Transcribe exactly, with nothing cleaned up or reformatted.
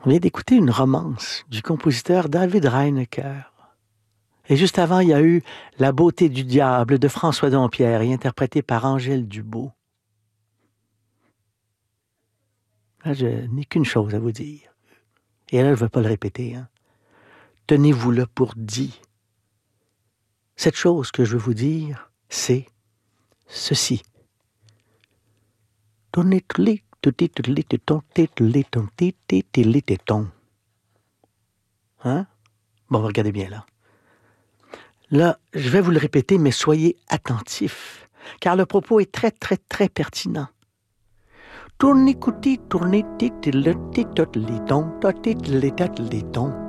On vient d'écouter une romance du compositeur David Reinecke. Et juste avant, il y a eu La beauté du diable de François Dompierre, interprété par Angèle Dubeau. Là, je n'ai qu'une chose à vous dire. Et là, je ne veux pas le répéter. Hein. Tenez-vous-le pour dit. Cette chose que je veux vous dire, c'est ceci. Tonne-les, tonne-les, tonne-les, tonne-les, tonne. Hein? Bon, regardez bien là. Là, je vais vous le répéter, mais soyez attentifs, car le propos est très, très, très pertinent. Tournez, écoutez, tournez, les tons, les tons.